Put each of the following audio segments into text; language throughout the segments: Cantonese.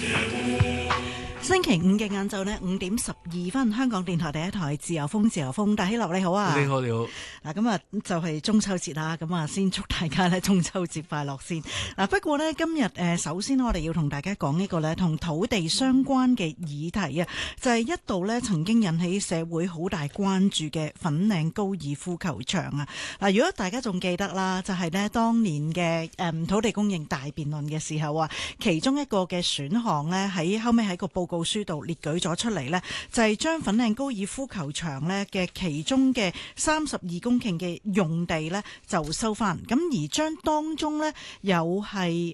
星期五嘅晏晝呢5:12，香港電台第一台自由風，大希樂你好啊！ 你好。 嗱，咁啊就係中秋節啦，咁啊先祝大家呢中秋節快樂先。嗱，不過呢今日首先我哋要同大家講呢個呢同土地相關嘅議題啊，就係一度呢曾經引起社會好大關注嘅粉嶺高爾夫球場啊。嗱，如果大家仲記得啦，就係呢當年嘅土地供應大辯論嘅時候啊，其中一個嘅選項呢後尾喺個報告書度列舉咗出嚟呢，就係將粉嶺高爾夫球場呢嘅其中嘅32公頃嘅用地呢就收翻，咁而將當中呢有係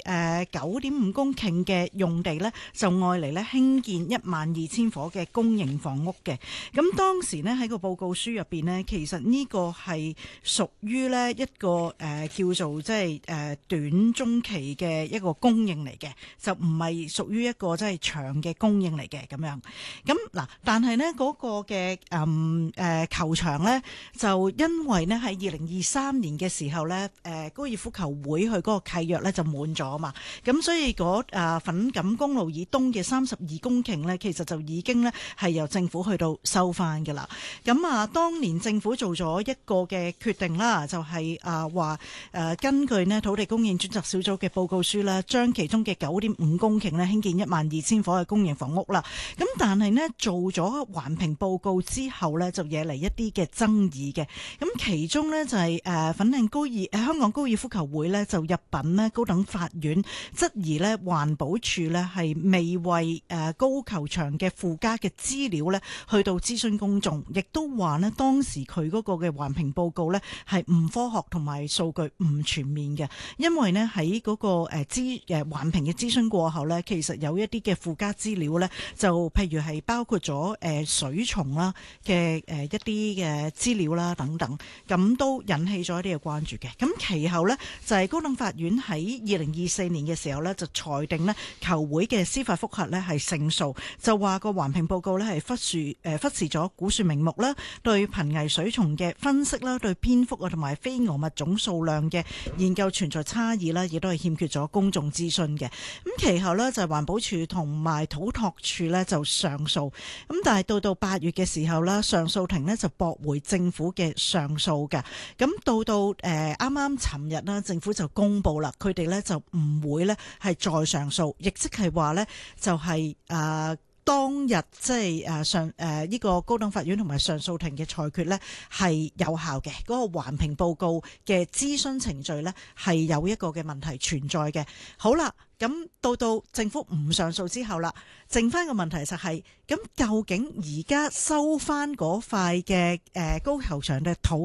9.5公頃嘅用地呢就愛嚟呢興建12000伙嘅公營房屋嘅。咁當時呢喺個報告書入邊呢，其實呢個係屬於呢一個叫做即係短中期嘅一個供應嚟嘅，就唔係屬於一個即係長嘅供應嚟嘅咁樣。咁嗱，但係呢嗰個嘅球場呢，就因為呢喺2023年嘅時候呢，高爾夫球會去嗰個契約呢就滿咗嘛，咁所以粉錦公路以東嘅32公頃呢，其實就已經呢係由政府去到收翻㗎啦。咁啊，當年政府做咗一個嘅決定啦，就係話根據呢土地供應專責小組嘅報告書啦，將其中嘅9.5公頃呢興建12000伙嘅公營房屋啦。咁但係呢做咗環評報告之後呢，就惹嚟一啲嘅爭議嘅。咁其中呢，就係香港高爾夫球會呢，就入稟呢高等法院，質疑呢環保署呢係未為高球場嘅附加嘅資料呢去到諮詢公眾，亦都話呢當時佢嗰個嘅環評報告呢係唔科學同埋數據唔全面嘅。因為呢喺嗰個環評嘅諮詢過後呢，其實有一啲嘅附加資料呢，就譬如係包括咗水蟲啦嘅一啲嘅資料啦等等，咁都引起咗一啲嘅關注嘅。咁其後呢，就係高等法院喺2024年嘅時候呢，就裁定呢球會嘅司法覆核呢係勝訴，就話個環評報告呢係忽視咗古樹名木啦，對瀕危水蟲嘅分析啦，對蝙蝠啊同埋飛蛾物種數量嘅研究存在差異啦，亦都係欠缺咗公眾諮詢嘅。咁其後呢，就係環保署同埋土拓署呢就上訴，咁但係到8月嘅時候啦，上訴庭呢就駁回政府嘅上訴嘅。咁到啱啱尋日啦，政府就公布啦，佢哋呢就唔會呢係再上訴，亦即係話呢就係當日即係呢個高等法院同埋上訴庭嘅裁決呢係有效嘅，嗰個環評報告嘅諮詢程序呢係有一個嘅問題存在嘅。好啦，咁到政府唔上訴之後啦，剩翻個問題就係，咁究竟而家收翻嗰塊嘅高球場嘅土